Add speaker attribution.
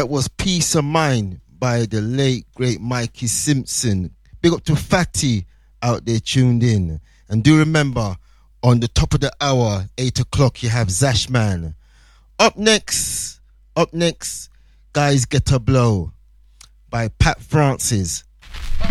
Speaker 1: That was Peace of Mind by the late, great Mikey Simpson. Big up to Fatty out there tuned in. And do remember, on the top of the hour, 8 o'clock, you have Zashman. Up next, Guys Get a Blow by Pat Francis.